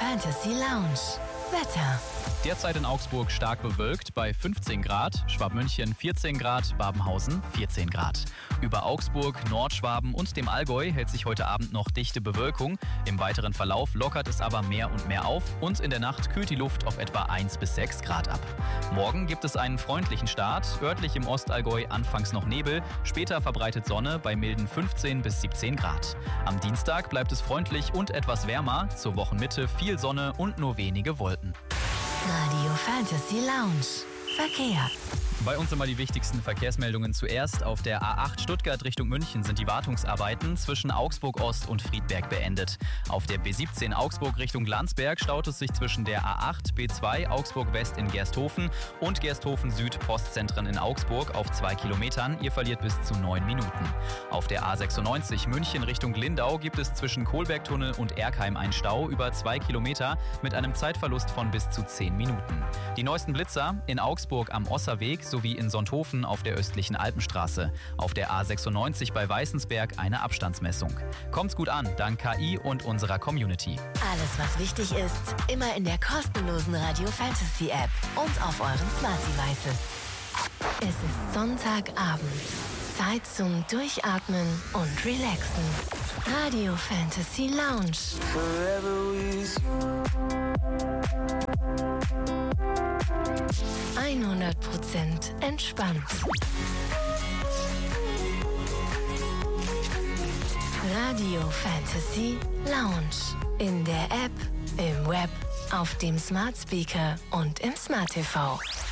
Fantasy Lounge. Wetter. Derzeit in Augsburg stark bewölkt bei 15 Grad, Schwabmünchen 14 Grad, Babenhausen 14 Grad. Über Augsburg, Nordschwaben und dem Allgäu hält sich heute Abend noch dichte Bewölkung. Im weiteren Verlauf lockert es aber mehr und mehr auf und in der Nacht kühlt die Luft auf etwa 1 bis 6 Grad ab. Morgen gibt es einen freundlichen Start, örtlich im Ostallgäu anfangs noch Nebel, später verbreitet Sonne bei milden 15 bis 17 Grad. Am Dienstag bleibt es freundlich und etwas wärmer, zur Wochenmitte viel Sonne und nur wenige Wolken. Radio Fantasy Lounge. Verkehr. Bei uns immer die wichtigsten Verkehrsmeldungen zuerst. Auf der A8 Stuttgart Richtung München sind die Wartungsarbeiten zwischen Augsburg Ost und Friedberg beendet. Auf der B17 Augsburg Richtung Landsberg staut es sich zwischen der A8 B2 Augsburg West in Gersthofen und Gersthofen Süd Postzentren in Augsburg auf 2 Kilometern. Ihr verliert bis zu 9 Minuten. Auf der A96 München Richtung Lindau gibt es zwischen Kohlbergtunnel und Erkheim einen Stau über 2 Kilometer mit einem Zeitverlust von bis zu 10 Minuten. Die neuesten Blitzer in Augsburg am Osserweg sowie in Sonthofen auf der östlichen Alpenstraße. Auf der A96 bei Weißensberg eine Abstandsmessung. Kommt's gut an, dank KI und unserer Community. Alles, was wichtig ist, immer in der kostenlosen Radio Fantasy App und auf euren Smart Devices. Es ist Sonntagabend. Zeit zum Durchatmen und Relaxen. Radio Fantasy Lounge. Forever with you. 100% entspannt. Radio Fantasy Lounge. In der App, im Web, auf dem Smart Speaker und im Smart TV.